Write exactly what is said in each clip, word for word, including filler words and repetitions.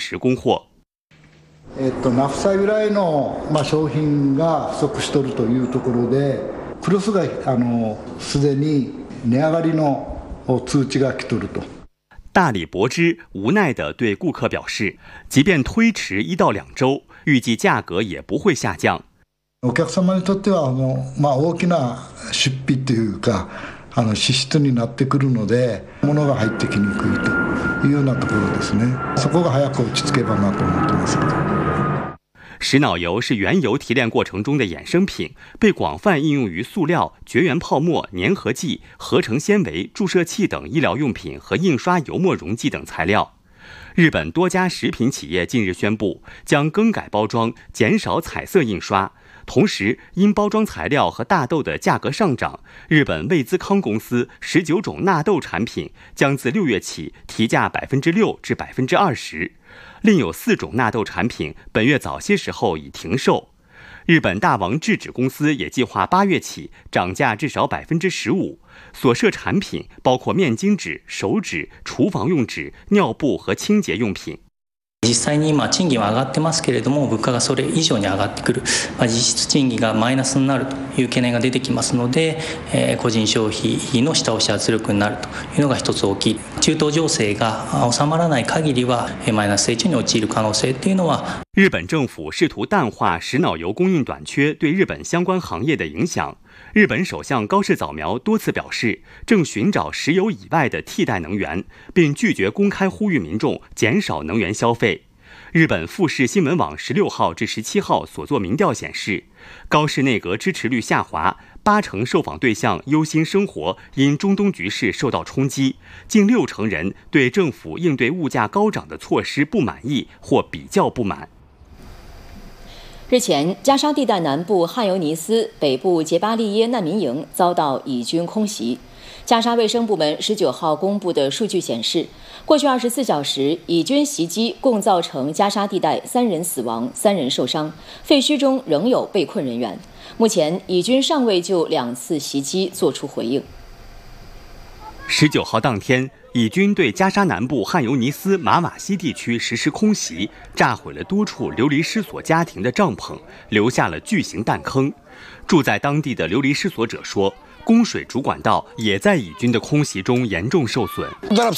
时供货。 えっとナフサ由来のまあ商品が不足しているというところで、クロスがあのすでに値上がりの通知が来ていると。 大理柏芝无奈地对顾客表示，即便推迟一到两周，预计价格也不会下降。 お客様にとってはあの、まあ、大きな出費というかあの支出になってくるので、物が入ってきにくいというようなところですね。そこが早く落ち着けばなと思ってます。 石脑油是原油提炼过程中的衍生品，被广泛应用于塑料、绝缘泡沫、粘合剂、合成纤维、注射器等医疗用品和印刷油墨溶剂等材料。日本多家食品企业近日宣布将更改包装，减少彩色印刷。同时，因包装材料和大豆的价格上涨，日本味滋康公司十九种纳豆产品将自六月起提价百分之六至百分之二十。另有四种纳豆产品本月早些时候已停售。日本大王制纸公司也计划八月起涨价至少百分之十五。所涉产品包括面巾纸、手纸、厨房用纸、尿布和清洁用品。 実際に今賃金は上がってますけれども、物価がそれ以上に上がってくる、まあ、実質賃金がマイナスになるという懸念が出てきますので、えー、個人消費の下押し圧力になるというのが一つ大きい。中東情勢が収まらない限りはマイナス成長に陥る可能性というのは。 日本政府试图淡化石脑油供应短缺对日本相关行业的影响。日本首相高市早苗多次表示，正寻找石油以外的替代能源，并拒绝公开呼吁民众减少能源消费。日本富士新闻网十六号至十七号所做民调显示，高市内阁支持率下滑，八成受访对象忧心生活因中东局势受到冲击，近六成人对政府应对物价高涨的措施不满意或比较不满。 日前，加沙地带南部汉尤尼斯、北部杰巴利耶难民营遭到以军空袭。加沙卫生部门十九号公布的数据显示，过去二十四小时，以军袭击共造成加沙地带三人死亡、三人受伤，废墟中仍有被困人员。目前，以军尚未就两次袭击作出回应。 十九号当天，以军对加沙南部汉尤尼斯马瓦西地区实施空袭，炸毁了多处流离失所家庭的帐篷，留下了巨型弹坑。住在当地的流离失所者说，供水主管道也在以军的空袭中严重受损。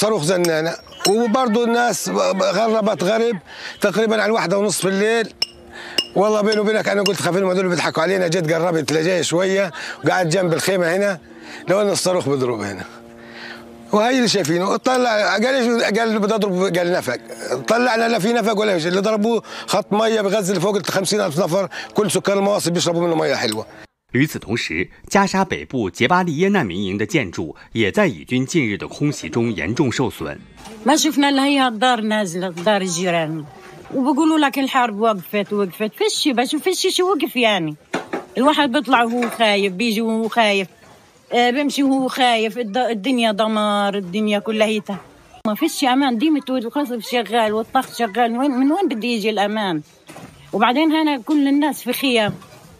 والله بيني وبينك انا قلت خاف هذول بيضحكوا علينا، جيت قربت تلاقيه شويه وقعدت جنب الخيمه هنا، لو ان الصاروخ بيضرب هنا وهي اللي شايفينه. طلع قال ايش؟ قال بدي اضرب، قال نفق. طلعنا لا في نفق ولا شيء، اللي ضربوه خط ميه بغزه فوق ال خمسين ألف نفر، كل سكان المواصل بيشربوا منه ميه حلوه。 与此同时，加沙北部杰巴利耶难民营的建筑也在以军近日的空袭中严重受损。 ما شفنا الا هي الدار نازله، دار الجيران، وبقولوا لك الحرب وقفت وقفت، فيش بشوف فيش شو وقف يعني. الواحد بيطلع وهو خايف، بيجي وهو خايف، بمشي وهو خايف، الدنيا دمار، الدنيا كلها هيتا، ما فيش امان. ديمة القصف شغال والطخ شغال، وين من وين بده يجي الامان؟ وبعدين هنا كل الناس في خيام،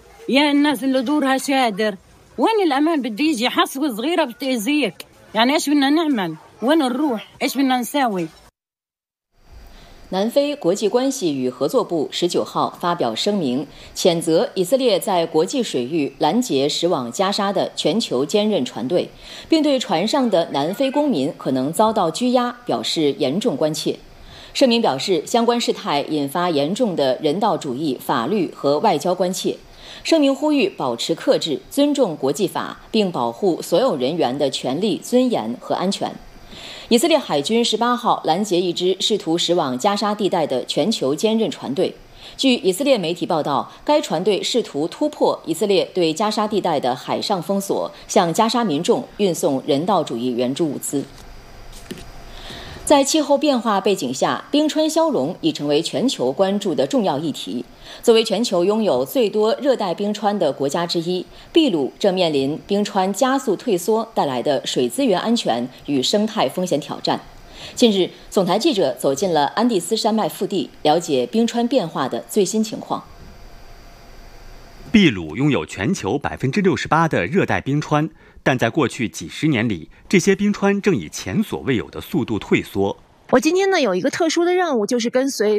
يا الناس اللي دورها شادر، وين الامان بده يجي؟ حصوه صغيره بتاذيك، يعني ايش بدنا نعمل؟ وين نروح؟ ايش بدنا نساوي？ 南非国际关系与合作部十九号发表声明，谴责以色列在国际水域拦截驶往加沙的全球坚韧船队，并对船上的南非公民可能遭到拘押表示严重关切。声明表示，相关事态引发严重的人道主义、法律和外交关切。声明呼吁保持克制，尊重国际法，并保护所有人员的权利、尊严和安全。以色列海军十八号拦截一支试图驶往加沙地带的全球坚韧船队。据以色列媒体报道，该船队试图突破以色列对加沙地带的海上封锁，向加沙民众运送人道主义援助物资。在气候变化背景下，冰川消融已成为全球关注的重要议题。作为全球拥有最多热带冰川的国家之一，秘鲁正面临冰川加速退缩带来的水资源安全与生态风险挑战。近日，总台记者走进了安第斯山脉腹地，了解冰川变化的最新情况。 秘鲁拥有全球百分之六十八的热带冰川，但在过去几十年里，这些冰川正以前所未有的速度退缩。 我今天呢有一个特殊的任务，就是跟随